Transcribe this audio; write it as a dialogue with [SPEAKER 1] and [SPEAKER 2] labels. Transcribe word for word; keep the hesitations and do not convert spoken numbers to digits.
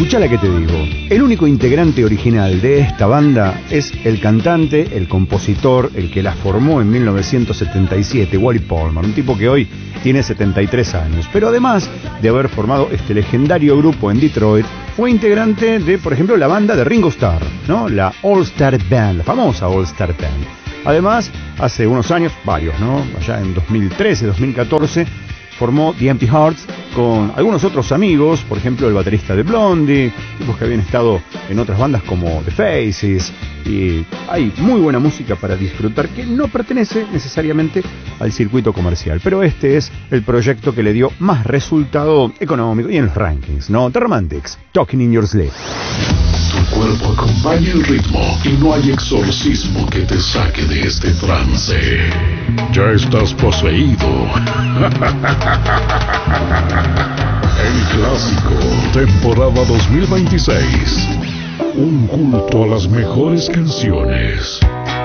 [SPEAKER 1] Escuchá la que te digo. El único integrante original de esta banda es el cantante, el compositor, el que la formó en mil novecientos setenta y siete, Wally Palmer, un tipo que hoy tiene setenta y tres años. Pero además de haber formado este legendario grupo en Detroit, fue integrante de, por ejemplo, la banda de Ringo Starr, ¿no? La All Star Band, la famosa All Star Band. Además, hace unos años, varios, ¿no? Allá en dos mil trece, dos mil catorce, formó The Empty Hearts con algunos otros amigos, por ejemplo el baterista de Blondie, tipos que habían estado en otras bandas como The Faces, y hay muy buena música para disfrutar que no pertenece necesariamente al circuito comercial, pero este es el proyecto que le dio más resultado económico y en los rankings, ¿no? The Romantics, Talking in Your Sleep.
[SPEAKER 2] Tu cuerpo acompaña el ritmo y no hay exorcismo que te saque de este trance. Ya estás poseído. El clásico, temporada dos mil veintiséis. Un culto a las mejores canciones.